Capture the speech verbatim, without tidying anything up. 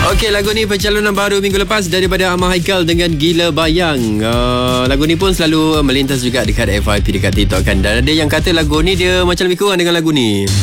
Okey, lagu ni pencalonan baru minggu lepas daripada Ahmad Haikal dengan Gila Bayang. Uh, lagu ni pun selalu melintas juga dekat F Y P dekat TikTok kan. Dan ada yang kata lagu ni dia macam lebih kurang dengan lagu ni.